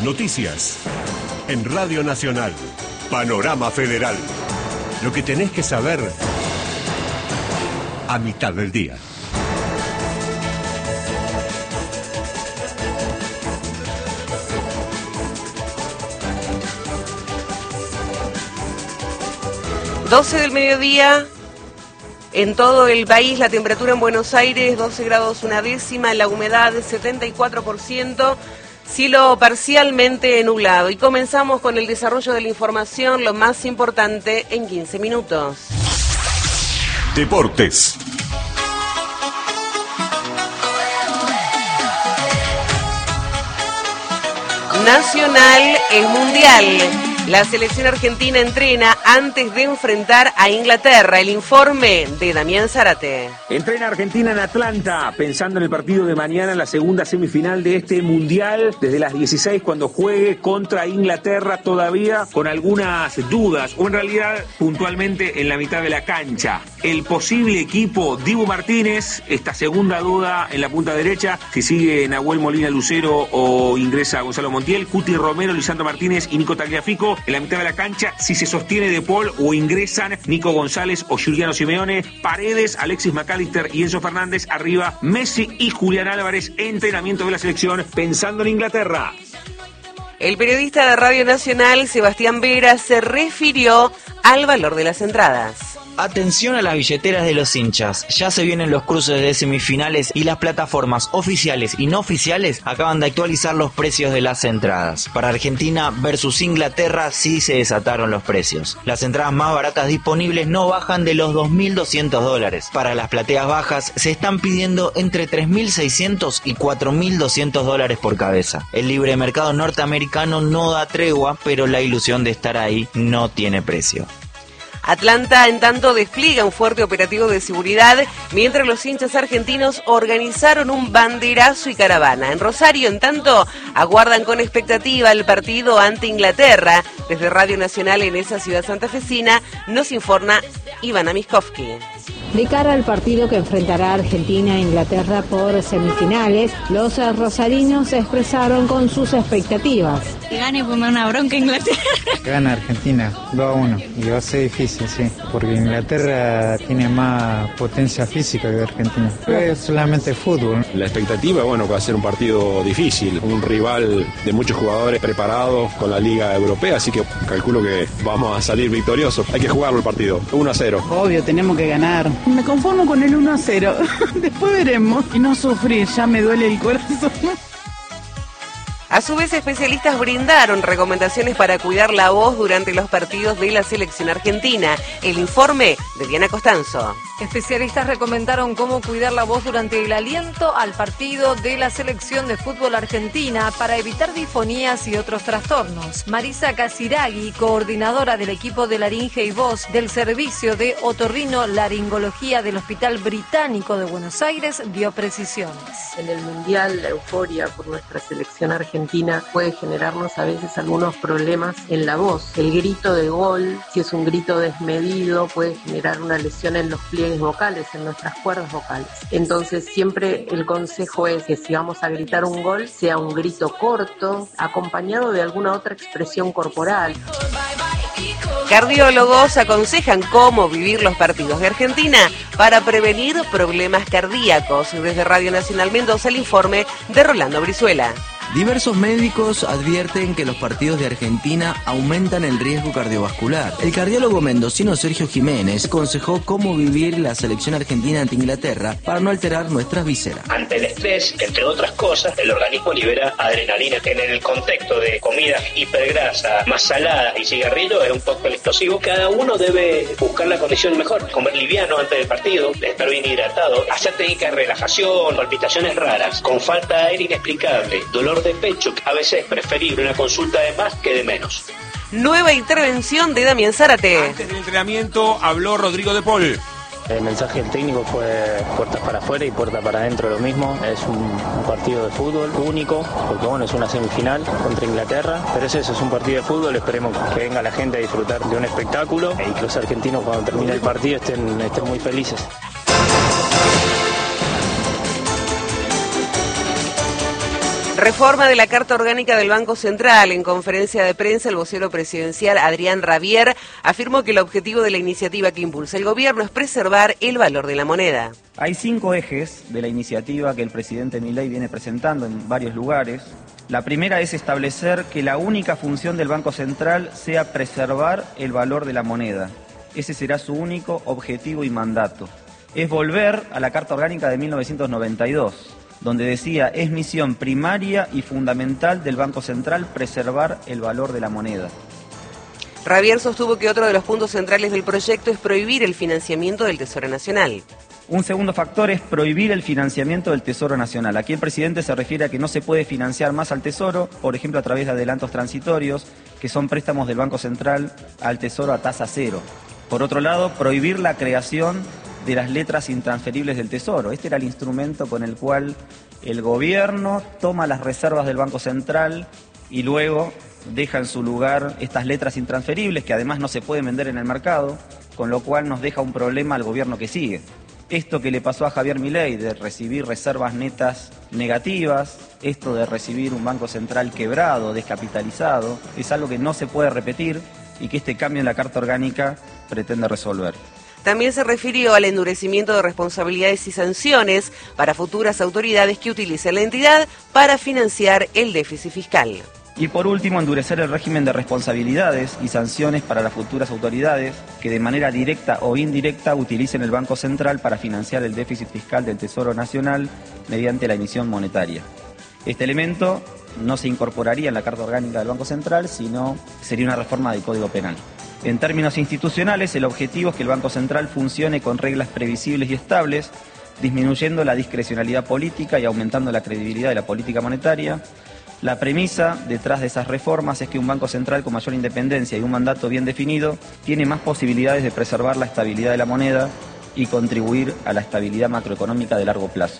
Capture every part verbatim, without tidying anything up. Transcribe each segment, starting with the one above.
Noticias. En Radio Nacional. Panorama Federal. Lo que tenés que saber a mitad del día. doce del mediodía. En todo el país, la temperatura en Buenos Aires, doce grados una décima, la humedad setenta y cuatro por ciento, cielo parcialmente nublado. Y comenzamos con el desarrollo de la información, lo más importante en quince minutos. Deportes. Nacional es mundial. La selección argentina entrena antes de enfrentar a Inglaterra. El informe de Damián Zárate. Entrena Argentina en Atlanta, pensando en el partido de mañana, la segunda semifinal de este mundial, desde las dieciséis, cuando juegue contra Inglaterra, todavía con algunas dudas, o en realidad puntualmente en la mitad de la cancha. El posible equipo, Dibu Martínez, esta segunda duda en la punta derecha, si sigue Nahuel Molina Lucero o ingresa Gonzalo Montiel, Cuti Romero, Lisandro Martínez y Nico Tagliafico. En la mitad de la cancha, si se sostiene De Paul o ingresan Nico González o Giuliano Simeone, Paredes, Alexis McAllister y Enzo Fernández. Arriba, Messi y Julián Álvarez. Entrenamiento de la selección pensando en Inglaterra. El periodista de Radio Nacional, Sebastián Vera, se refirió al valor de las entradas. Atención a las billeteras de los hinchas, ya se vienen los cruces de semifinales y las plataformas oficiales y no oficiales acaban de actualizar los precios de las entradas. Para Argentina versus Inglaterra sí se desataron los precios. Las entradas más baratas disponibles no bajan de los dos mil doscientos dólares. Para las plateas bajas se están pidiendo entre tres mil seiscientos y cuatro mil doscientos dólares por cabeza. El libre mercado norteamericano no da tregua, pero la ilusión de estar ahí no tiene precio. Atlanta, en tanto, despliega un fuerte operativo de seguridad, mientras los hinchas argentinos organizaron un banderazo y caravana. En Rosario, en tanto, aguardan con expectativa el partido ante Inglaterra. Desde Radio Nacional en esa ciudad santafesina nos informa Ivana Miskovsky. De cara al partido que enfrentará a Argentina e Inglaterra por semifinales, los rosarinos se expresaron con sus expectativas. Que gane, ponme una bronca Inglaterra. Gana Argentina, dos a uno, y va a ser difícil, sí, porque Inglaterra tiene más potencia física que Argentina. Es solamente fútbol. La expectativa, bueno, va a ser un partido difícil, un rival de muchos jugadores preparados con la Liga Europea, así que calculo que vamos a salir victoriosos. Hay que jugarlo el partido, uno a cero. Obvio, tenemos que ganar. Me conformo con el uno a cero. Después veremos. Y no sufrir, ya me duele el corazón. A su vez, especialistas brindaron recomendaciones para cuidar la voz durante los partidos de la selección argentina. El informe de Diana Costanzo. Especialistas recomendaron cómo cuidar la voz durante el aliento al partido de la selección de fútbol argentina para evitar disfonías y otros trastornos. Marisa Casiraghi, coordinadora del equipo de laringe y voz del Servicio de Otorrino-Laringología del Hospital Británico de Buenos Aires, dio precisiones. En el Mundial, la euforia por nuestra selección argentina puede generarnos a veces algunos problemas en la voz. El grito de gol, si es un grito desmedido, puede generar una lesión en los pliegues vocales, en nuestras cuerdas vocales. Entonces siempre el consejo es que si vamos a gritar un gol, sea un grito corto, acompañado de alguna otra expresión corporal. Cardiólogos aconsejan cómo vivir los partidos de Argentina para prevenir problemas cardíacos. Desde Radio Nacional Mendoza, el informe de Rolando Brizuela. Diversos médicos advierten que los partidos de Argentina aumentan el riesgo cardiovascular. El cardiólogo mendocino Sergio Jiménez aconsejó cómo vivir la selección argentina ante Inglaterra para no alterar nuestras vísceras. Ante el estrés, entre otras cosas, el organismo libera adrenalina. En el contexto de comidas hipergrasas, más saladas y cigarrillos, es un poco explosivo. Cada uno debe buscar la condición mejor. Comer liviano antes del partido, estar bien hidratado, hacer técnicas de relajación, palpitaciones raras, con falta de aire inexplicable, dolor de pecho. A veces es preferible una consulta de más que de menos. Nueva intervención de Damián Zárate. Antes del entrenamiento habló Rodrigo De Paul. El mensaje del técnico fue puertas para afuera y puertas para adentro lo mismo. Es un, un partido de fútbol único, porque bueno, es una semifinal contra Inglaterra, pero es eso, es un partido de fútbol. Esperemos que venga la gente a disfrutar de un espectáculo y que los argentinos cuando termine el partido estén, estén muy felices. Reforma de la Carta Orgánica del Banco Central. En conferencia de prensa, el vocero presidencial Adrián Rabier afirmó que el objetivo de la iniciativa que impulsa el gobierno es preservar el valor de la moneda. Hay cinco ejes de la iniciativa que el presidente Milei viene presentando en varios lugares. La primera es establecer que la única función del Banco Central sea preservar el valor de la moneda. Ese será su único objetivo y mandato. Es volver a la Carta Orgánica de mil novecientos noventa y dos, donde decía, es misión primaria y fundamental del Banco Central preservar el valor de la moneda. Rabier sostuvo que otro de los puntos centrales del proyecto es prohibir el financiamiento del Tesoro Nacional. Un segundo factor es prohibir el financiamiento del Tesoro Nacional. Aquí el presidente se refiere a que no se puede financiar más al Tesoro, por ejemplo a través de adelantos transitorios, que son préstamos del Banco Central al Tesoro a tasa cero. Por otro lado, prohibir la creación de las letras intransferibles del Tesoro. Este era el instrumento con el cual el gobierno toma las reservas del Banco Central y luego deja en su lugar estas letras intransferibles que además no se pueden vender en el mercado, con lo cual nos deja un problema al gobierno que sigue. Esto que le pasó a Javier Milei de recibir reservas netas negativas, esto de recibir un Banco Central quebrado, descapitalizado, es algo que no se puede repetir y que este cambio en la Carta Orgánica pretende resolver. También se refirió al endurecimiento de responsabilidades y sanciones para futuras autoridades que utilicen la entidad para financiar el déficit fiscal. Y por último, endurecer el régimen de responsabilidades y sanciones para las futuras autoridades que de manera directa o indirecta utilicen el Banco Central para financiar el déficit fiscal del Tesoro Nacional mediante la emisión monetaria. Este elemento no se incorporaría en la Carta Orgánica del Banco Central, sino sería una reforma del Código Penal. En términos institucionales, el objetivo es que el Banco Central funcione con reglas previsibles y estables, disminuyendo la discrecionalidad política y aumentando la credibilidad de la política monetaria. La premisa detrás de esas reformas es que un Banco Central con mayor independencia y un mandato bien definido tiene más posibilidades de preservar la estabilidad de la moneda y contribuir a la estabilidad macroeconómica de largo plazo.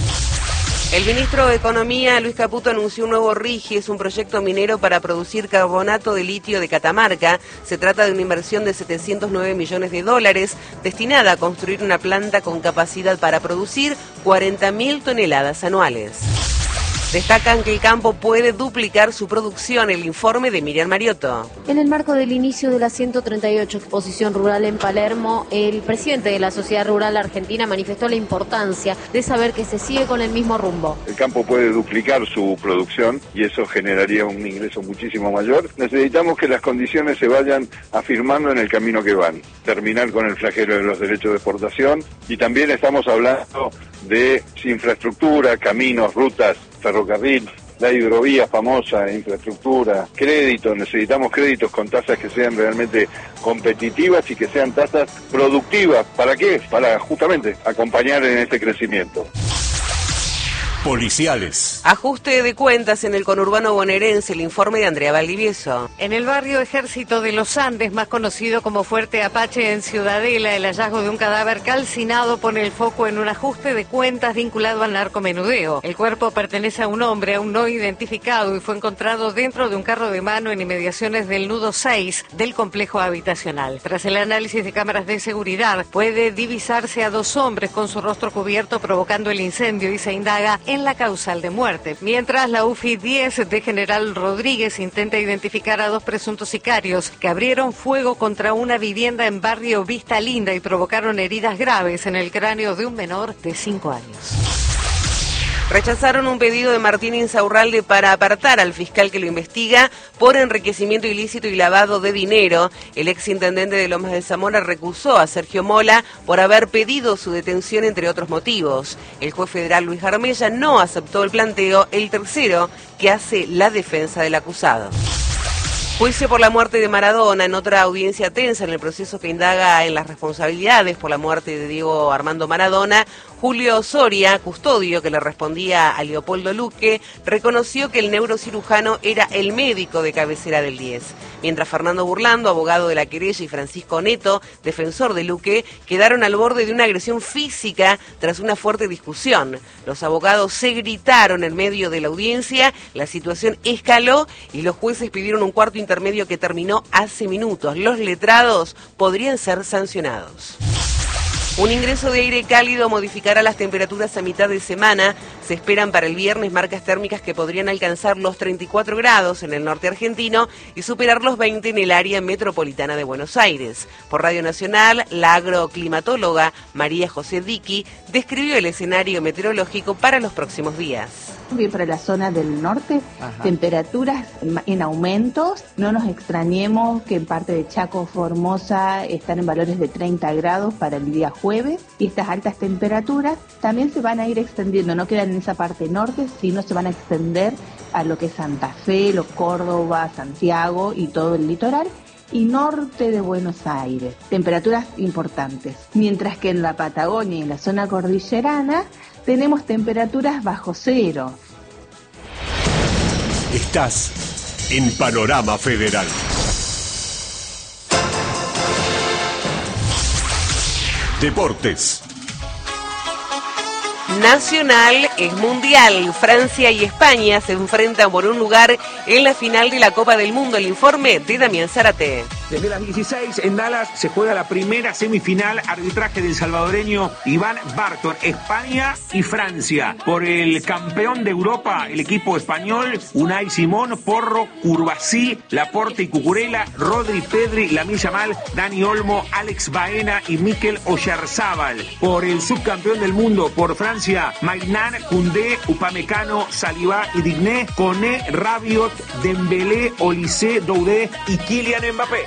El ministro de Economía, Luis Caputo, anunció un nuevo RIGI, es un proyecto minero para producir carbonato de litio de Catamarca. Se trata de una inversión de setecientos nueve millones de dólares destinada a construir una planta con capacidad para producir cuarenta mil toneladas anuales. Destacan que el campo puede duplicar su producción. El informe de Miriam Mariotto. En el marco del inicio de la ciento treinta y ocho Exposición Rural en Palermo, el presidente de la Sociedad Rural Argentina manifestó la importancia de saber que se sigue con el mismo rumbo. El campo puede duplicar su producción y eso generaría un ingreso muchísimo mayor. Necesitamos que las condiciones se vayan afirmando en el camino que van. Terminar con el flagelo de los derechos de exportación y también estamos hablando de infraestructura, caminos, rutas, ferrocarril, la hidrovía famosa, infraestructura, créditos, necesitamos créditos con tasas que sean realmente competitivas y que sean tasas productivas. ¿Para qué? Para justamente acompañar en este crecimiento. Policiales. Ajuste de cuentas en el conurbano bonaerense, el informe de Andrea Valdivieso. En el barrio Ejército de los Andes, más conocido como Fuerte Apache en Ciudadela, el hallazgo de un cadáver calcinado pone el foco en un ajuste de cuentas vinculado al narcomenudeo. El cuerpo pertenece a un hombre aún no identificado y fue encontrado dentro de un carro de mano en inmediaciones del nudo seis del complejo habitacional. Tras el análisis de cámaras de seguridad, puede divisarse a dos hombres con su rostro cubierto provocando el incendio y se indaga en la causal de muerte. Mientras la U F I diez de General Rodríguez intenta identificar a dos presuntos sicarios que abrieron fuego contra una vivienda en barrio Vista Linda y provocaron heridas graves en el cráneo de un menor de cinco años. Rechazaron un pedido de Martín Insaurralde para apartar al fiscal que lo investiga por enriquecimiento ilícito y lavado de dinero. El exintendente de Lomas de Zamora recusó a Sergio Mola por haber pedido su detención, entre otros motivos. El juez federal Luis Jarmella no aceptó el planteo, el tercero que hace la defensa del acusado. Juicio por la muerte de Maradona. En otra audiencia tensa en el proceso que indaga en las responsabilidades por la muerte de Diego Armando Maradona, Julio Soria, custodio que le respondía a Leopoldo Luque, reconoció que el neurocirujano era el médico de cabecera del diez. Mientras Fernando Burlando, abogado de la querella, y Francisco Neto, defensor de Luque, quedaron al borde de una agresión física tras una fuerte discusión. Los abogados se gritaron en medio de la audiencia, la situación escaló y los jueces pidieron un cuarto intermedio que terminó hace minutos. Los letrados podrían ser sancionados. Un ingreso de aire cálido modificará las temperaturas a mitad de semana. Se esperan para el viernes marcas térmicas que podrían alcanzar los treinta y cuatro grados en el norte argentino y superar los veinte en el área metropolitana de Buenos Aires. Por Radio Nacional, la agroclimatóloga María José Diqui describió el escenario meteorológico para los próximos días. Bien, para la zona del norte, Ajá. temperaturas en aumentos. No nos extrañemos que en parte de Chaco, Formosa, están en valores de treinta grados para el día jueves. Y estas altas temperaturas también se van a ir extendiendo, no quedan en esa parte norte, sino se van a extender a lo que es Santa Fe, lo Córdoba, Santiago y todo el litoral. Y norte de Buenos Aires, temperaturas importantes. Mientras que en la Patagonia y en la zona cordillerana tenemos temperaturas bajo cero. Estás en Panorama Federal. Deportes. Nacional es mundial. Francia y España se enfrentan por un lugar en la final de la Copa del Mundo. El informe de Damián Zárate. Desde las dieciséis en Dallas se juega la primera semifinal, arbitraje del salvadoreño Iván Barton, España y Francia. Por el campeón de Europa, el equipo español, Unai Simón, Porro, Curvasí, Laporte y Cucurella, Rodri, Pedri, Lamine Yamal, Dani Olmo, Alex Baena y Mikel Oyarzábal. Por el subcampeón del mundo, por Francia, Maignan, Koundé, Upamecano, Saliba y Digné, Koné, Rabiot, Dembélé, Olise, Doudé y Kylian Mbappé.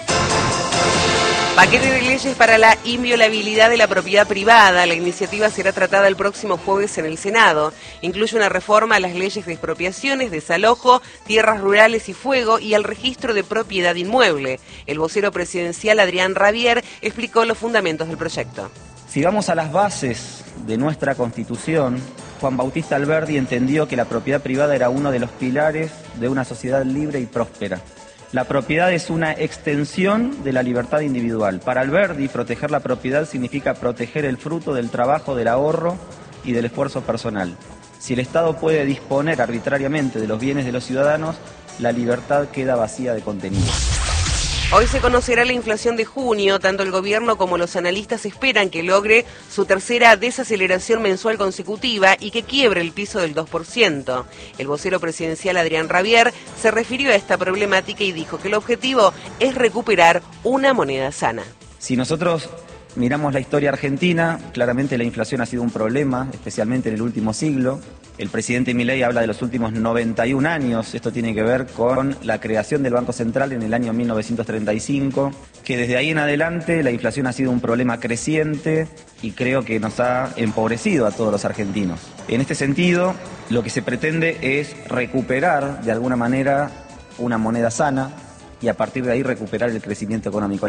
Paquete de leyes para la inviolabilidad de la propiedad privada. La iniciativa será tratada el próximo jueves en el Senado. Incluye una reforma a las leyes de expropiaciones, desalojo, tierras rurales y fuego y al registro de propiedad inmueble. El vocero presidencial Adrián Rabier explicó los fundamentos del proyecto. Si vamos a las bases de nuestra Constitución, Juan Bautista Alberdi entendió que la propiedad privada era uno de los pilares de una sociedad libre y próspera. La propiedad es una extensión de la libertad individual. Para Alberdi, proteger la propiedad significa proteger el fruto del trabajo, del ahorro y del esfuerzo personal. Si el Estado puede disponer arbitrariamente de los bienes de los ciudadanos, la libertad queda vacía de contenido. Hoy se conocerá la inflación de junio. Tanto el gobierno como los analistas esperan que logre su tercera desaceleración mensual consecutiva y que quiebre el piso del dos por ciento. El vocero presidencial Adrián Rabier se refirió a esta problemática y dijo que el objetivo es recuperar una moneda sana. Si nosotros miramos la historia argentina, claramente la inflación ha sido un problema, especialmente en el último siglo. El presidente Milei habla de los últimos noventa y un años. Esto tiene que ver con la creación del Banco Central en el año mil novecientos treinta y cinco, que desde ahí en adelante la inflación ha sido un problema creciente y creo que nos ha empobrecido a todos los argentinos. En este sentido, lo que se pretende es recuperar de alguna manera una moneda sana y a partir de ahí recuperar el crecimiento económico.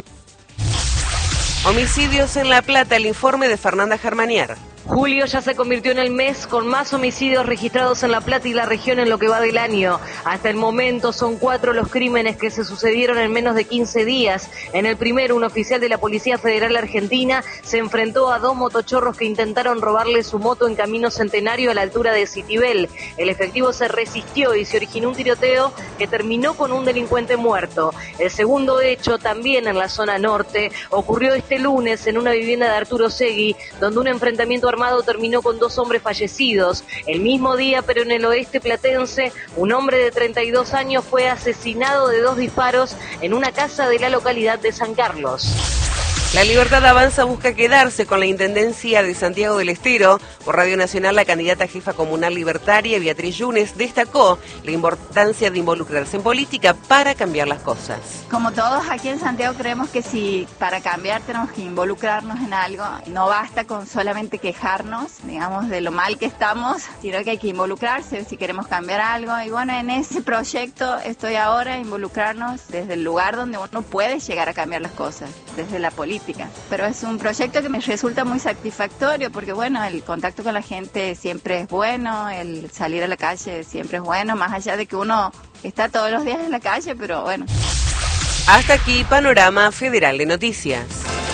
Homicidios en La Plata, el informe de Fernanda Germanier. Julio ya se convirtió en el mes con más homicidios registrados en La Plata y la región en lo que va del año. Hasta el momento son cuatro los crímenes que se sucedieron en menos de quince días. En el primero, un oficial de la Policía Federal Argentina se enfrentó a dos motochorros que intentaron robarle su moto en Camino Centenario a la altura de Citibel. El efectivo se resistió y se originó un tiroteo que terminó con un delincuente muerto. El segundo hecho, también en la zona norte, ocurrió este lunes en una vivienda de Arturo Segui, donde un enfrentamiento armado terminó con dos hombres fallecidos. El mismo día, pero en el oeste platense, un hombre de treinta y dos años fue asesinado de dos disparos en una casa de la localidad de San Carlos. La Libertad Avanza busca quedarse con la Intendencia de Santiago del Estero. Por Radio Nacional, la candidata jefa comunal libertaria, Beatriz Yunes, destacó la importancia de involucrarse en política para cambiar las cosas. Como todos aquí en Santiago creemos que si para cambiar tenemos que involucrarnos en algo, no basta con solamente quejarnos, digamos, de lo mal que estamos, sino que hay que involucrarse si queremos cambiar algo. Y bueno, en ese proyecto estoy ahora, involucrarnos desde el lugar donde uno puede llegar a cambiar las cosas, desde la política. Pero es un proyecto que me resulta muy satisfactorio porque, bueno, el contacto con la gente siempre es bueno, el salir a la calle siempre es bueno, más allá de que uno está todos los días en la calle, pero bueno. Hasta aquí, Panorama Federal de Noticias.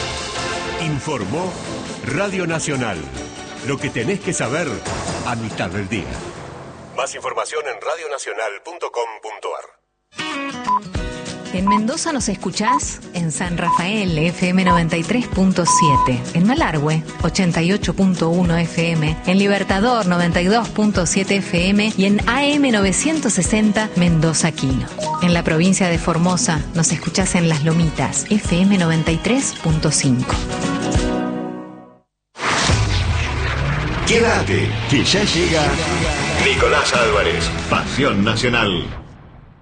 Informó Radio Nacional. Lo que tenés que saber a mitad del día. Más información en radio nacional punto com punto a r. En Mendoza nos escuchás en San Rafael, F M noventa y tres punto siete. En Malargüe, ochenta y ocho punto uno F M. En Libertador, noventa y dos punto siete F M. Y en A M novecientos sesenta, Mendoza Quino. En la provincia de Formosa nos escuchás en Las Lomitas, F M noventa y tres punto cinco. Quédate, que ya llega Nicolás Álvarez, Pasión Nacional.